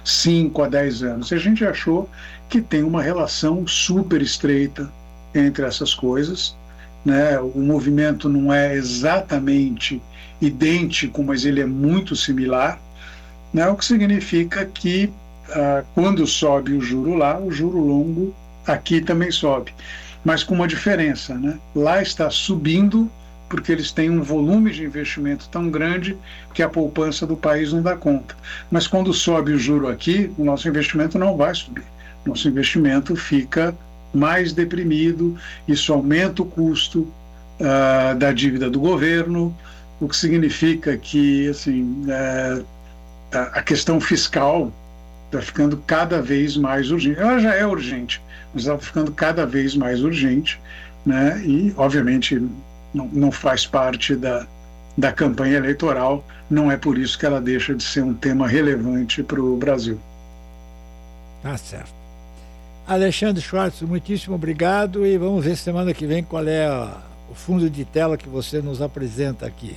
5 a 10 anos. E a gente achou que tem uma relação super estreita entre essas coisas, né? O movimento não é exatamente idêntico, mas ele é muito similar, né? O que significa que quando sobe o juro lá, o juro longo aqui também sobe, mas com uma diferença, né? Lá está subindo porque eles têm um volume de investimento tão grande que a poupança do país não dá conta. Mas quando sobe o juro aqui, o nosso investimento não vai subir. Nosso investimento fica mais deprimido, isso aumenta o custo da dívida do governo, o que significa que assim, a questão fiscal está ficando cada vez mais urgente. Ela já é urgente, mas ela está ficando cada vez mais urgente, né? E, obviamente, não faz parte da campanha eleitoral, não é por isso que ela deixa de ser um tema relevante para o Brasil. Tá certo. Alexandre Schwartz, muitíssimo obrigado e vamos ver semana que vem qual é o fundo de tela que você nos apresenta aqui.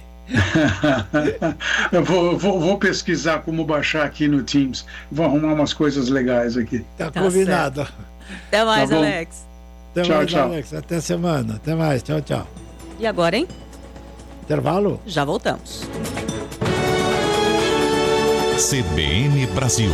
Eu vou pesquisar como baixar aqui no Teams, vou arrumar umas coisas legais aqui. Tá combinado. Certo. Até mais, Tá bom? Alex. Tchau. Alex. Até semana. Até mais. Tchau. E agora, hein? Intervalo? Já voltamos. CBN Brasil.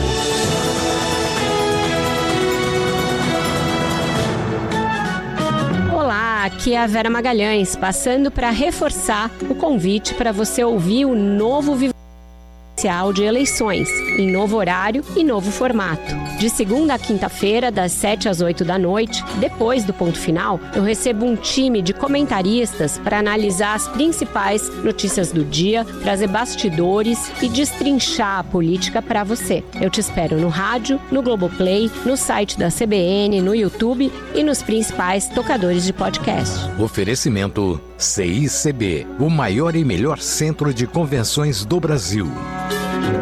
Olá, aqui é a Vera Magalhães, passando para reforçar o convite para você ouvir o novo Viva de eleições, em novo horário e novo formato. De segunda a quinta-feira, das 7 às 8 da noite, depois do ponto final, eu recebo um time de comentaristas para analisar as principais notícias do dia, trazer bastidores e destrinchar a política para você. Eu te espero no rádio, no Globoplay, no site da CBN, no YouTube e nos principais tocadores de podcast. Oferecimento CICB, o maior e melhor centro de convenções do Brasil.